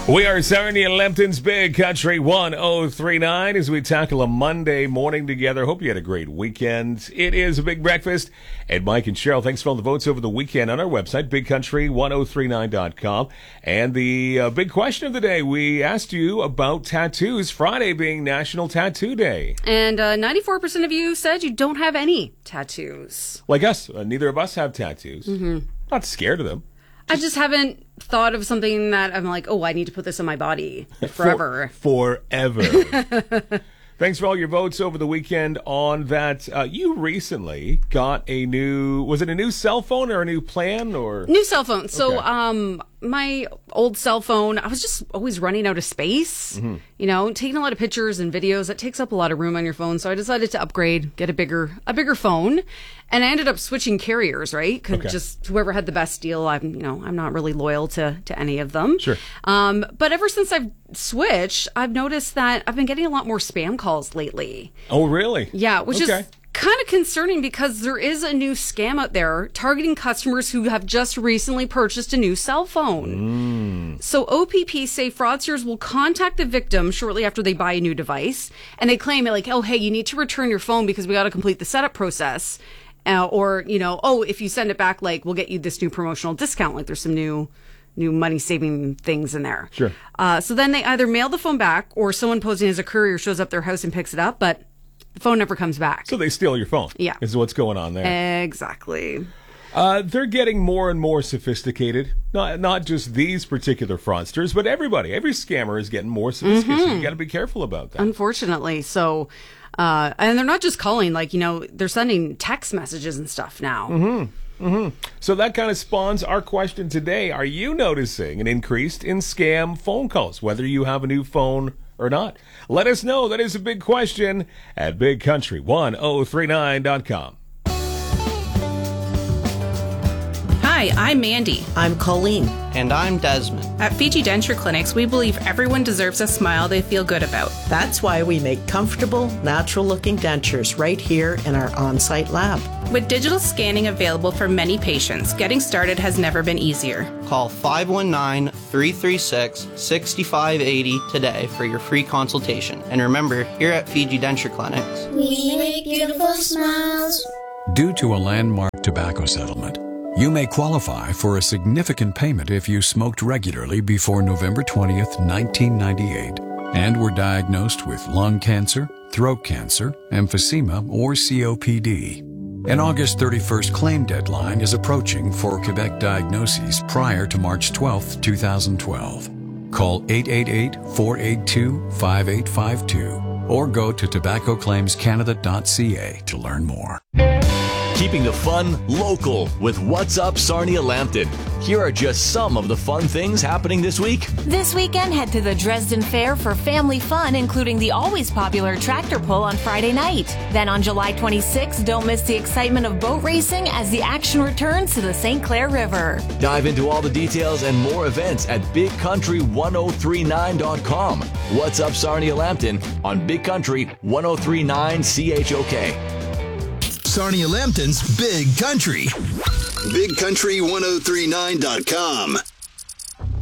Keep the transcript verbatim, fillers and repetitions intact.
We are Sarnia Lempton's Big Country one oh three point nine as we tackle a Monday morning together. Hope you had a great weekend. It is a big breakfast. And Mike and Cheryl, thanks for all the votes over the weekend on our website, big country one oh three nine dot com. And the uh, big question of the day, we asked you about tattoos, Friday being National Tattoo Day. And uh, ninety-four percent of you said you don't have any tattoos. Like us, uh, neither of us have tattoos. Mm-hmm. Not scared of them. I just haven't thought of something that I'm like, oh, I need to put this on my body forever. For, forever. Thanks for all your votes over the weekend on that. Uh, you recently got a new, was it a new cell phone or a new plan or? New cell phone. So Okay. um, my old cell phone, I was just always running out of space, Mm-hmm. you know, taking a lot of pictures and videos. That takes up a lot of room on your phone. So I decided to upgrade, get a bigger, a bigger phone. And I ended up switching carriers, right? Could Okay. just whoever had the best deal. I'm, you know, I'm not really loyal to, to any of them. Sure. Um, but ever since I've switched, I've noticed that I've been getting a lot more spam calls lately. Oh, really? Yeah, which Okay. is kind of concerning because there is a new scam out there targeting customers who have just recently purchased a new cell phone. So O P P say fraudsters will contact the victim shortly after they buy a new device, and they claim like, oh, hey, you need to return your phone because we got to complete the setup process. Uh, or, you know, oh, if you send it back, like, we'll get you this new promotional discount. Like, there's some new new money-saving things in there. Sure. Uh, so then they either mail the phone back or someone posing as a courier shows up their house and picks it up, but the phone never comes back. So they steal your phone. Yeah. Is what's going on there. Exactly. Uh, they're getting more and more sophisticated. Not not just these particular fraudsters, but everybody. Every scammer is getting more sophisticated. Mm-hmm. So you got to be careful about that. Unfortunately. So, uh, and they're not just calling, like, you know, they're sending text messages and stuff now. Mm-hmm. Mm-hmm. So that kind of spawns our question today. Are you noticing an increase in scam phone calls, whether you have a new phone or not? Let us know. That is a big question at big country one oh three nine dot com. Hi, I'm Mandy. I'm Colleen. And I'm Desmond. At Fiji Denture Clinics, we believe everyone deserves a smile they feel good about. That's why we make comfortable, natural-looking dentures right here in our on-site lab. With digital scanning available for many patients, getting started has never been easier. Call five one nine, three three six, six five eight zero today for your free consultation. And remember, here at Fiji Denture Clinics, we make beautiful smiles. Due to a landmark tobacco settlement, you may qualify for a significant payment if you smoked regularly before November twentieth, nineteen ninety-eight, and were diagnosed with lung cancer, throat cancer, emphysema, or C O P D. An August thirty-first claim deadline is approaching for Quebec diagnoses prior to March twelfth, twenty twelve. Call eight eight eight, four eight two, five eight five two or go to tobacco claims canada dot c a to learn more. Keeping the fun local with What's Up Sarnia Lambton. Here are just some of the fun things happening this week. This weekend, head to the Dresden Fair for family fun, including the always popular tractor pull on Friday night. Then on July twenty-sixth, don't miss the excitement of boat racing as the action returns to the Saint Clair River. Dive into all the details and more events at big country one oh three nine dot com. What's Up Sarnia Lambton on Big Country one oh three point nine C H O K. Sarnia Lambton's Big Country. big country one oh three nine dot com.